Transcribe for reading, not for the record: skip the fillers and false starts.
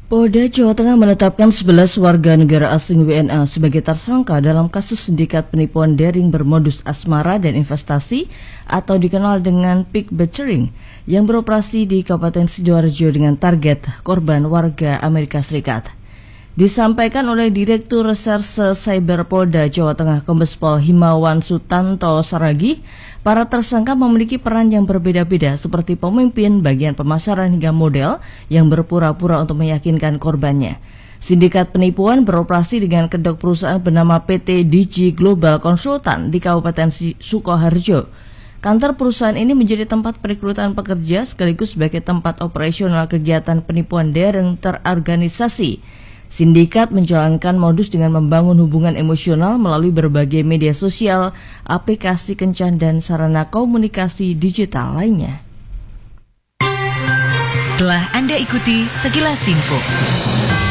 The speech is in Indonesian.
Polda Jawa Tengah menetapkan 11 warga negara asing WNA sebagai tersangka dalam kasus sindikat penipuan daring bermodus asmara dan investasi atau dikenal dengan pig butchering yang beroperasi di Kabupaten Sidoarjo dengan target korban warga Amerika Serikat. Disampaikan oleh Direktur Reserse Cyber Polda Jawa Tengah Kombes Pol Himawan Sutanto Saragi, para tersangka memiliki peran yang berbeda-beda seperti pemimpin, bagian pemasaran hingga model yang berpura-pura untuk meyakinkan korbannya. Sindikat penipuan beroperasi dengan kedok perusahaan bernama PT Digi Global Consultant di Kabupaten Sukoharjo. Kantor perusahaan ini menjadi tempat perekrutan pekerja sekaligus sebagai tempat operasional kegiatan penipuan daring terorganisasi. Sindikat menjalankan modus dengan membangun hubungan emosional melalui berbagai media sosial, aplikasi kencan, dan sarana komunikasi digital lainnya. Telah Anda ikuti sekilas info.